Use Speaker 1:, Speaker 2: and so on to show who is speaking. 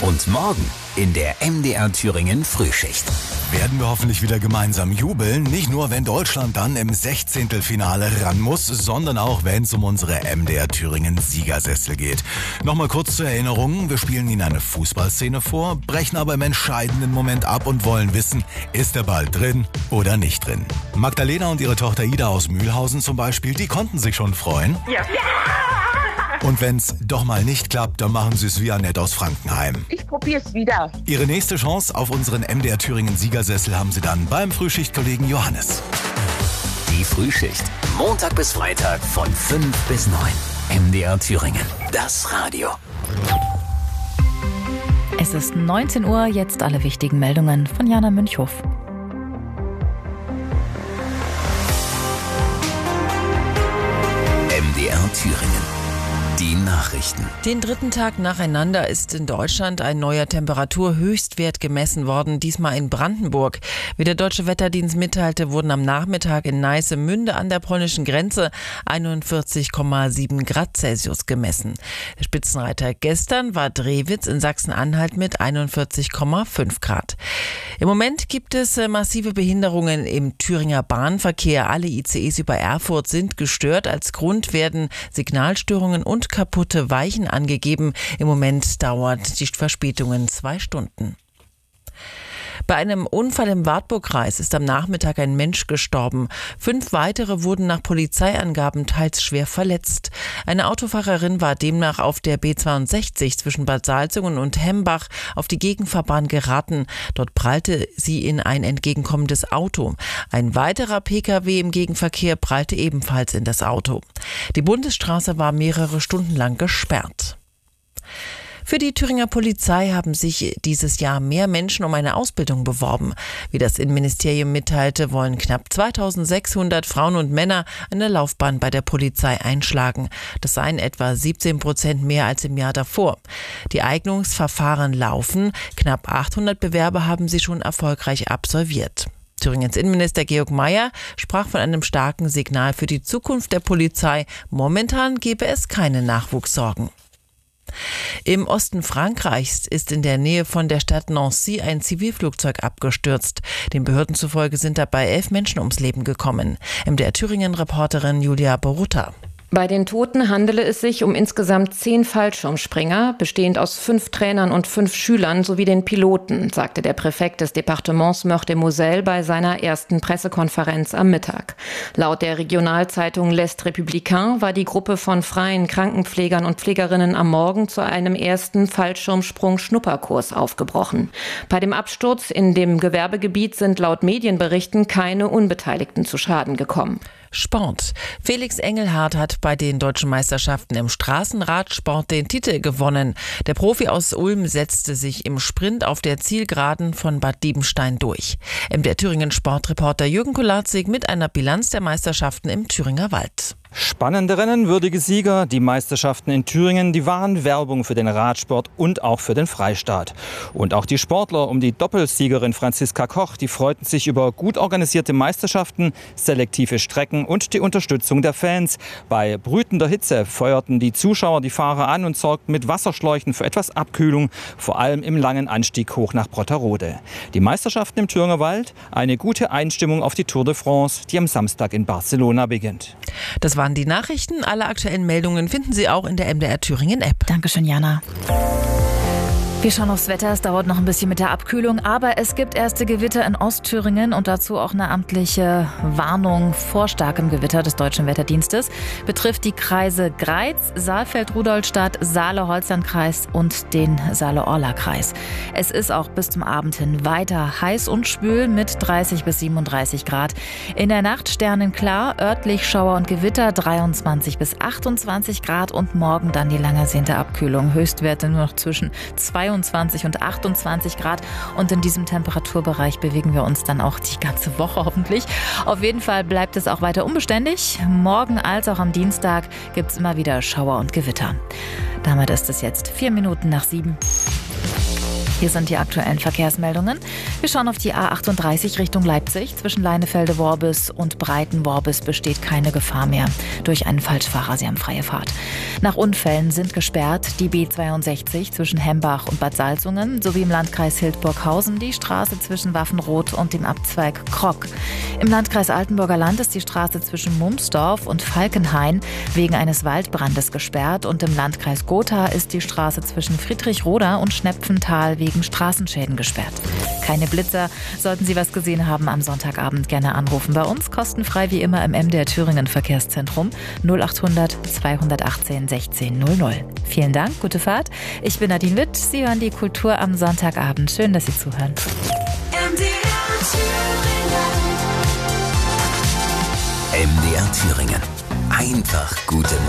Speaker 1: Und morgen in der MDR Thüringen Frühschicht.
Speaker 2: Werden wir hoffentlich wieder gemeinsam jubeln. Nicht nur, wenn Deutschland dann im 16. Finale ran muss, sondern auch, wenn es um unsere MDR Thüringen Siegersessel geht. Nochmal kurz zur Erinnerung. Wir spielen Ihnen eine Fußballszene vor, brechen aber im entscheidenden Moment ab und wollen wissen, ist der Ball drin oder nicht drin. Magdalena und ihre Tochter Ida aus Mühlhausen zum Beispiel, die konnten sich schon freuen.
Speaker 3: Ja.
Speaker 2: Und wenn's doch mal nicht klappt, dann machen Sie es wie Annette aus Frankenheim.
Speaker 3: Ich probier's wieder.
Speaker 2: Ihre nächste Chance auf unseren MDR Thüringen Siegersessel haben Sie dann beim Frühschichtkollegen Johannes.
Speaker 1: Die Frühschicht. Montag bis Freitag von 5 bis 9. MDR Thüringen. Das Radio.
Speaker 4: Es ist 19 Uhr, jetzt alle wichtigen Meldungen von Jana Münchhof.
Speaker 1: MDR Thüringen. Die Nachrichten.
Speaker 5: Den dritten Tag nacheinander ist in Deutschland ein neuer Temperaturhöchstwert gemessen worden, diesmal in Brandenburg. Wie der Deutsche Wetterdienst mitteilte, wurden am Nachmittag in Neiße-Münde an der polnischen Grenze 41,7 Grad Celsius gemessen. Der Spitzenreiter gestern war Drewitz in Sachsen-Anhalt mit 41,5 Grad. Im Moment gibt es massive Behinderungen im Thüringer Bahnverkehr. Alle ICEs über Erfurt sind gestört. Als Grund werden Signalstörungen und kaputte Weichen angegeben. Im Moment dauert die Verspätungen 2 Stunden. Bei einem Unfall im Wartburgkreis ist am Nachmittag ein Mensch gestorben. 5 weitere wurden nach Polizeiangaben teils schwer verletzt. Eine Autofahrerin war demnach auf der B62 zwischen Bad Salzungen und Hembach auf die Gegenfahrbahn geraten. Dort prallte sie in ein entgegenkommendes Auto. Ein weiterer Pkw im Gegenverkehr prallte ebenfalls in das Auto. Die Bundesstraße war mehrere Stunden lang gesperrt. Für die Thüringer Polizei haben sich dieses Jahr mehr Menschen um eine Ausbildung beworben. Wie das Innenministerium mitteilte, wollen knapp 2600 Frauen und Männer eine Laufbahn bei der Polizei einschlagen. Das seien etwa 17% mehr als im Jahr davor. Die Eignungsverfahren laufen. Knapp 800 Bewerber haben sie schon erfolgreich absolviert. Thüringens Innenminister Georg Mayer sprach von einem starken Signal für die Zukunft der Polizei. Momentan gebe es keine Nachwuchssorgen. Im Osten Frankreichs ist in der Nähe von der Stadt Nancy ein Zivilflugzeug abgestürzt. Den Behörden zufolge sind dabei 11 Menschen ums Leben gekommen. MDR Thüringen-Reporterin Julia Borutta.
Speaker 6: Bei den Toten handele es sich um insgesamt 10 Fallschirmspringer, bestehend aus 5 Trainern und 5 Schülern sowie den Piloten, sagte der Präfekt des Departements Meurthe-et-Moselle bei seiner ersten Pressekonferenz am Mittag. Laut der Regionalzeitung L'Est Républicain war die Gruppe von freien Krankenpflegern und Pflegerinnen am Morgen zu einem ersten Fallschirmsprung-Schnupperkurs aufgebrochen. Bei dem Absturz in dem Gewerbegebiet sind laut Medienberichten keine Unbeteiligten zu Schaden gekommen.
Speaker 5: Sport. Felix Engelhardt hat bei den deutschen Meisterschaften im Straßenradsport den Titel gewonnen. Der Profi aus Ulm setzte sich im Sprint auf der Zielgeraden von Bad Diebenstein durch. MDR Thüringen Sportreporter Jürgen Kularzig mit einer Bilanz der Meisterschaften im Thüringer Wald.
Speaker 7: Spannende Rennen, würdige Sieger. Die Meisterschaften in Thüringen, die waren Werbung für den Radsport und auch für den Freistaat. Und auch die Sportler um die Doppelsiegerin Franziska Koch, die freuten sich über gut organisierte Meisterschaften, selektive Strecken und die Unterstützung der Fans. Bei brütender Hitze feuerten die Zuschauer die Fahrer an und sorgten mit Wasserschläuchen für etwas Abkühlung, vor allem im langen Anstieg hoch nach Brotterode. Die Meisterschaften im Thüringer Wald, eine gute Einstimmung auf die Tour de France, die am Samstag in Barcelona beginnt.
Speaker 5: Das waren die Nachrichten. Alle aktuellen Meldungen finden Sie auch in der MDR Thüringen App.
Speaker 4: Dankeschön, Jana. Wir schauen aufs Wetter. Es dauert noch ein bisschen mit der Abkühlung, aber es gibt erste Gewitter in Ostthüringen und dazu auch eine amtliche Warnung vor starkem Gewitter des Deutschen Wetterdienstes. Betrifft die Kreise Greiz, Saalfeld-Rudolstadt, Saale-Holzland-Kreis und den Saale-Orla-Kreis. Es ist auch bis zum Abend hin weiter heiß und schwül mit 30 bis 37 Grad. In der Nacht sternenklar, örtlich Schauer und Gewitter 23 bis 28 Grad und morgen dann die lang ersehnte Abkühlung. Höchstwerte nur noch zwischen 22 und 28 Grad und in diesem Temperaturbereich bewegen wir uns dann auch die ganze Woche hoffentlich. Auf jeden Fall bleibt es auch weiter unbeständig. Morgen als auch am Dienstag gibt es immer wieder Schauer und Gewitter. Damit ist es jetzt 4 Minuten nach 7. Hier sind die aktuellen Verkehrsmeldungen. Wir schauen auf die A38 Richtung Leipzig. Zwischen Leinefelde-Worbis und Breiten-Worbis besteht keine Gefahr mehr durch einen Falschfahrer. Sie haben freie Fahrt. Nach Unfällen sind gesperrt die B62 zwischen Hembach und Bad Salzungen sowie im Landkreis Hildburghausen die Straße zwischen Waffenroth und dem Abzweig Krock. Im Landkreis Altenburger Land ist die Straße zwischen Mumsdorf und Falkenhain wegen eines Waldbrandes gesperrt und im Landkreis Gotha ist die Straße zwischen Friedrichroda und Schnepfental wegen Straßenschäden gesperrt. Keine Blitzer. Sollten Sie was gesehen haben am Sonntagabend, gerne anrufen bei uns. Kostenfrei wie immer im MDR Thüringen Verkehrszentrum 0800 218 1600. Vielen Dank, gute Fahrt. Ich bin Nadine Witt. Sie hören die Kultur am Sonntagabend. Schön, dass Sie zuhören.
Speaker 1: MDR Thüringen. Einfach gute